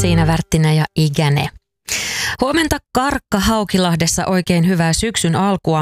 Siinä Värttinen ja Ikäne. Huomenta Karkka Haukilahdessa, oikein hyvää syksyn alkua.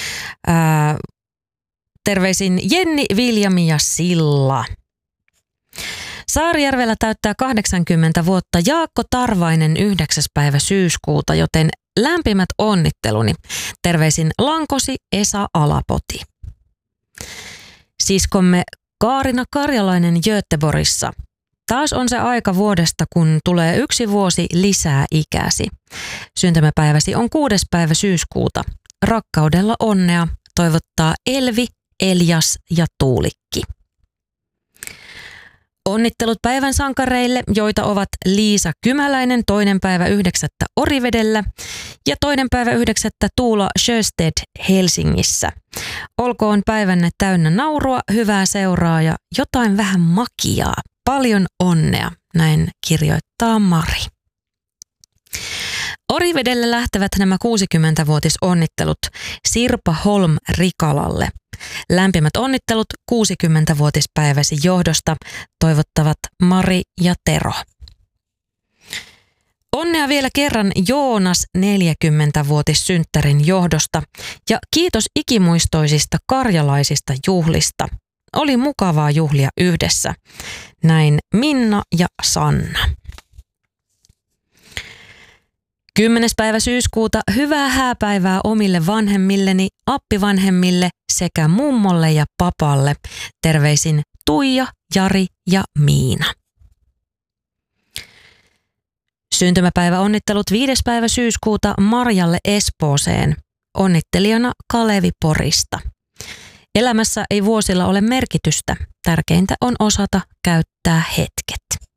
Terveisin Jenni, Viljami ja Silla. Saarijärvellä täyttää 80 vuotta Jaakko Tarvainen 9. päivä syyskuuta, joten lämpimät onnitteluni. Terveisin Lankosi Esa Alapoti. Siskomme Kaarina Karjalainen Göteborgissa. Taas on se aika vuodesta, kun tulee 1 vuosi lisää ikäsi. Syntymäpäiväsi on 6. päivä syyskuuta. Rakkaudella onnea toivottaa Elvi, Elias ja Tuulikki. Onnittelut päivän sankareille, joita ovat Liisa Kymäläinen 2. päivä 9. Orivedellä ja 2. päivä 9. Tuula Sjöstedt Helsingissä. Olkoon päivänne täynnä naurua, hyvää seuraa ja jotain vähän makiaa. Paljon onnea, näin kirjoittaa Mari. Orivedelle lähtevät nämä 60-vuotisonnittelut Sirpa Holm Rikalalle. Lämpimät onnittelut 60-vuotispäiväsi johdosta toivottavat Mari ja Tero. Onnea vielä kerran Joonas 40-vuotissynttärin johdosta ja kiitos ikimuistoisista karjalaisista juhlista. Oli mukavaa juhlia yhdessä. Näin Minna ja Sanna. 10. päivä syyskuuta hyvää hääpäivää omille vanhemmilleni, appivanhemmille sekä mummolle ja papalle. Terveisin Tuija, Jari ja Miina. Syntymäpäivä onnittelut 5. päivä syyskuuta Marjalle Espooseen. Onnittelijana Kalevi Porista. Elämässä ei vuosilla ole merkitystä. Tärkeintä on osata käyttää hetket.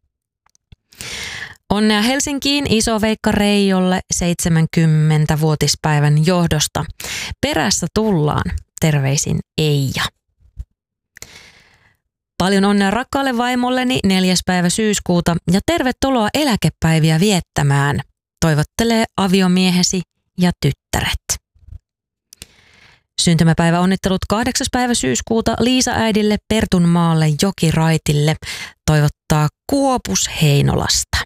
Onnea Helsinkiin Iso-Veikka Reijolle 70-vuotispäivän johdosta. Perässä tullaan. Terveisin Eija. Paljon onnea rakkaalle vaimolleni 4. päivä syyskuuta ja tervetuloa eläkepäiviä viettämään. Toivottelee aviomiehesi ja tyttäret. Syntymäpäivä onnittelut 8. päivä syyskuuta Liisa-äidille Pertunmaalle Jokiraitille. Toivottaa Kuopus Heinolasta.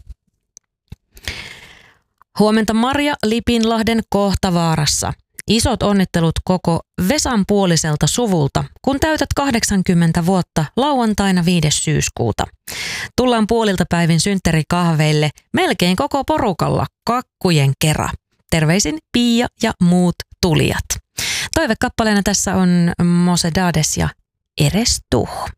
Huomenta Marja Lipinlahden Kohtavaarassa. Isot onnittelut koko Vesan puoliselta suvulta, kun täytät 80 vuotta lauantaina 5. syyskuuta. Tullaan puolilta päivin synttärikahveille melkein koko porukalla kakkujen kera. Terveisin Pia ja muut tulijat. Toivekappaleena tässä on Mose Dades ja Eres tu.